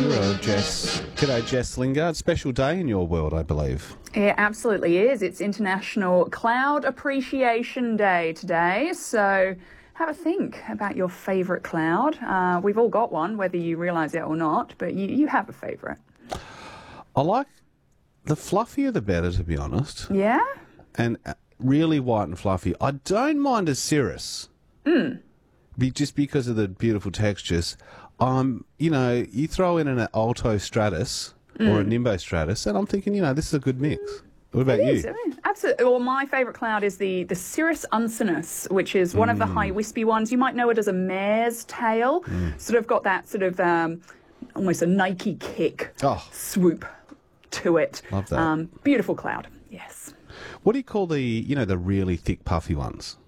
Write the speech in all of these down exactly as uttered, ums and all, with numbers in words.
uh, Jess. G'day, Jess Lingard. Special day in your world, I believe. It absolutely is. It's International Cloud Appreciation Day today, so have a think about your favourite cloud. Uh, we've all got one, whether you realise it or not, but you, you have a favourite. I like the fluffier the better, to be honest. Yeah? And really white and fluffy. I don't mind a cirrus. Mm. Be, just because of the beautiful textures. Um, you know, you throw in an alto stratus mm. or a nimbo stratus, and I'm thinking, you know, this is a good mix. What about it you? Is, absolutely. Well, my favourite cloud is the, the Cirrus Uncinus, which is one mm. of the high wispy ones. You might know it as a mare's tail. Mm. Sort of got that sort of um, almost a Nike kick oh. swoop to it. Love that. Um, beautiful cloud, yes. What do you call the, you know, the really thick puffy ones?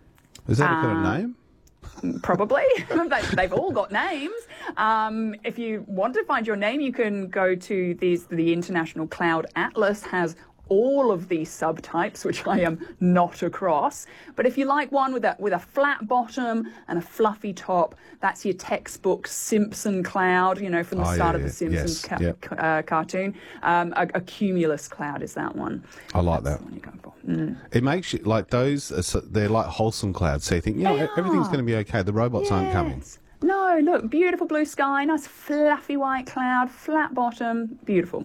Is that uh, a kind of name? Probably. they, they've all got names. Um, if you want to find your name, you can go to these. The International Cloud Atlas has all of these subtypes, which I am not across. But if you like one with a, with a flat bottom and a fluffy top, that's your textbook Simpson cloud, you know, from the oh, start yeah, of the Simpsons yes, ca- yep. uh, cartoon. Um, a, a cumulus cloud is that one. I like that's that. The one you're going for. Mm. It makes you, like those, are, so they're like wholesome clouds. So you think, you know, everything's going to be okay. The robots yes. aren't coming. No, look, beautiful blue sky, nice fluffy white cloud, flat bottom, beautiful.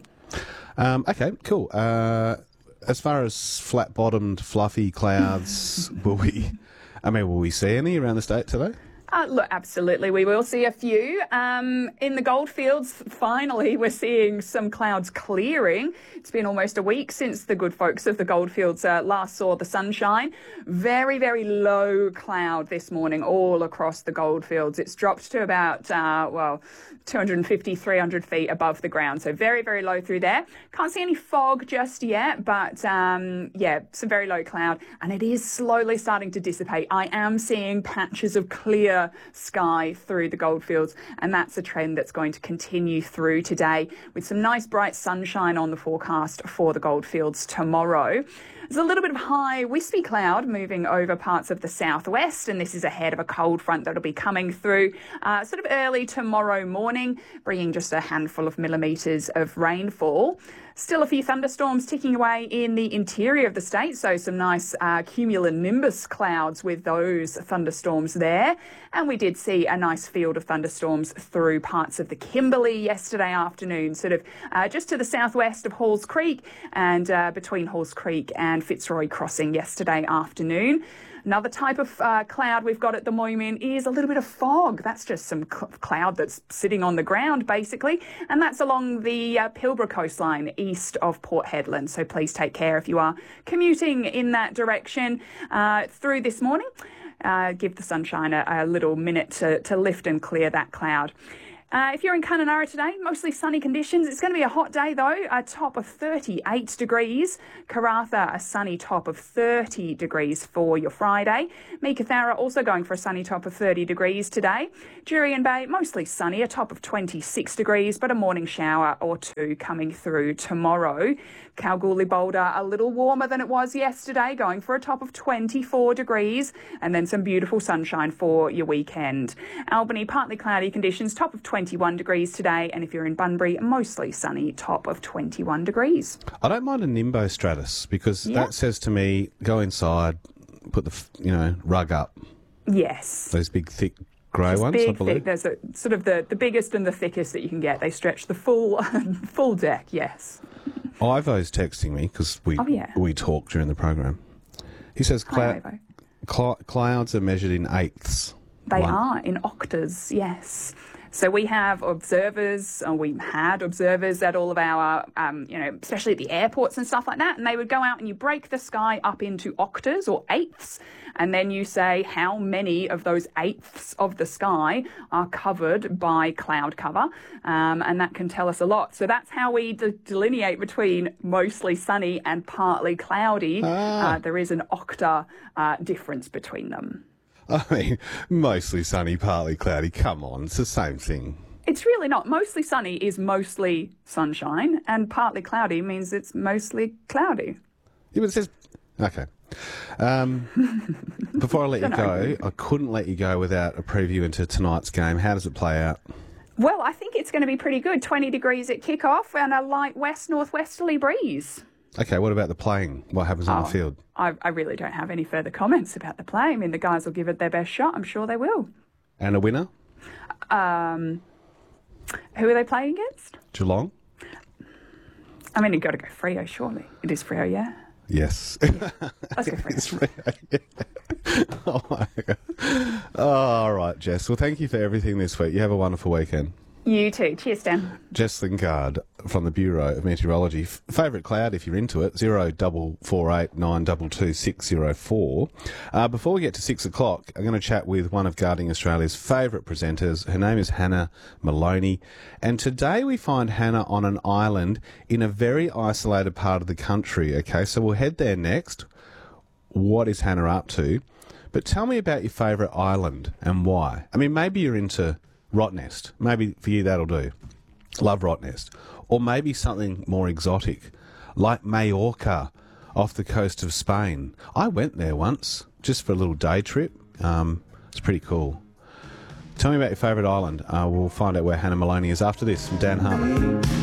Um, okay, cool. Uh, as far as flat-bottomed, fluffy clouds, will we? I mean, will we see any around the state today? Uh, look, absolutely, we will see a few. Um, in the Goldfields, finally, we're seeing some clouds clearing. It's been almost a week since the good folks of the Goldfields uh, last saw the sunshine. Very, very low cloud this morning all across the Goldfields. It's dropped to about, uh, well, two hundred fifty, three hundred feet above the ground. So very, very low through there. Can't see any fog just yet, but um, yeah, some very low cloud. And it is slowly starting to dissipate. I am seeing patches of clear sky through the Goldfields, and that's a trend that's going to continue through today with some nice bright sunshine on the forecast for the Goldfields tomorrow. There's a little bit of high wispy cloud moving over parts of the southwest, and this is ahead of a cold front that'll be coming through uh, sort of early tomorrow morning, bringing just a handful of millimetres of rainfall. Still a few thunderstorms ticking away in the interior of the state, so some nice uh, cumulonimbus clouds with those thunderstorms there. And we did see a nice field of thunderstorms through parts of the Kimberley yesterday afternoon, sort of uh, just to the southwest of Halls Creek and uh, between Halls Creek and Fitzroy Crossing yesterday afternoon. Another type of uh, cloud we've got at the moment is a little bit of fog. That's just some cl- cloud that's sitting on the ground, basically, and that's along the uh, Pilbara coastline east of Port Hedland. So please take care if you are commuting in that direction uh, through this morning. Uh, give the sunshine a, a little minute to, to lift and clear that cloud. Uh, if you're in Kununurra today, mostly sunny conditions. It's going to be a hot day, though, a top of thirty-eight degrees. Karratha, a sunny top of thirty degrees for your Friday. Meekatharra also going for a sunny top of thirty degrees today. Jurien Bay, mostly sunny, a top of twenty-six degrees, but a morning shower or two coming through tomorrow. Kalgoorlie Boulder, a little warmer than it was yesterday, going for a top of twenty-four degrees, and then some beautiful sunshine for your weekend. Albany, partly cloudy conditions, top of twenty-one degrees today, and if you're in Bunbury, mostly sunny, top of twenty-one degrees. I don't mind a nimbo stratus because yeah. that says to me, go inside, put the, you know, rug up. Yes. Those big, thick grey Just ones, big, I believe. Thick. There's a, sort of the, the biggest and the thickest that you can get. They stretch the full full deck, yes. Ivo's texting me because we oh, yeah. we talk during the program. He says clou- Hi, cl- clouds are measured in eighths. They One. are, in octaves, yes. So we have observers, or we had observers at all of our, um, you know, especially at the airports and stuff like that, and they would go out and you break the sky up into octaves or eighths, and then you say how many of those eighths of the sky are covered by cloud cover, um, and that can tell us a lot. So that's how we de- delineate between mostly sunny and partly cloudy. Ah. Uh, there is an octa uh, difference between them. I mean, mostly sunny, partly cloudy. Come on, it's the same thing. It's really not. Mostly sunny is mostly sunshine, and partly cloudy means it's mostly cloudy. Yeah, but it says... Okay. Um, before I let you Don't go, argue. I couldn't let you go without a preview into tonight's game. How does it play out? Well, I think it's going to be pretty good. twenty degrees at kickoff and a light west-northwesterly breeze. Okay, what about the playing? What happens on Oh, the field? I, I really don't have any further comments about the play. I mean, the guys will give it their best shot. I'm sure they will. And a winner? Um, who are they playing against? Geelong? I mean, you've got to go Freo, surely. It is Freo, yeah? Yes. Yeah. Let's go Freo. It's Freo, yeah. Oh, my God. Oh, all right, Jess. Well, thank you for everything this week. You have a wonderful weekend. You too. Cheers, Dan. Jess Lingard from the Bureau of Meteorology. F- favourite cloud, if you're into it, zero double four eight nine double two six zero four. Uh, before we get to six o'clock, I'm going to chat with one of Guarding Australia's favourite presenters. Her name is Hannah Maloney, and today we find Hannah on an island in a very isolated part of the country. Okay, so we'll head there next. What is Hannah up to? But tell me about your favourite island and why. I mean, maybe you're into Rottnest. Maybe for you that'll do. Love Rottnest. Or maybe something more exotic, like Majorca off the coast of Spain. I went there once, just for a little day trip. Um, it's pretty cool. Tell me about your favourite island. Uh, we'll find out where Hannah Maloney is after this from Dan Harmon.